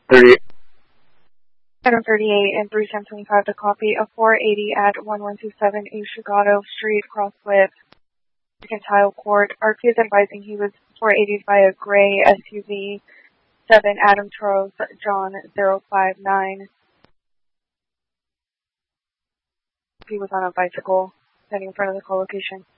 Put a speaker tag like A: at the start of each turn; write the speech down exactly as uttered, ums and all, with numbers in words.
A: thirty-eight.
B: Item thirty-eight and three ten twenty-five to copy a four eighty at one one two seven East Chicago Street, cross with Mercantile Court. R P is advising he was four eighty by a gray S U V, seven Adam Charles John zero five nine. He was on a bicycle heading in front of the co-location.